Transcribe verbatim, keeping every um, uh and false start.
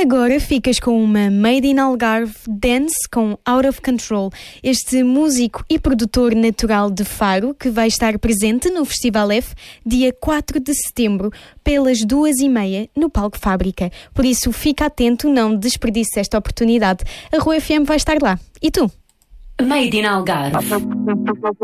Agora ficas com uma Made in Algarve Dance com Out of Control. Este músico e produtor natural de Faro, que vai estar presente no Festival F, dia quatro de setembro, pelas duas e meia, no Palco Fábrica. Por isso, fica atento, não desperdice esta oportunidade. A Rua F M vai estar lá. E tu? Made in Algarve.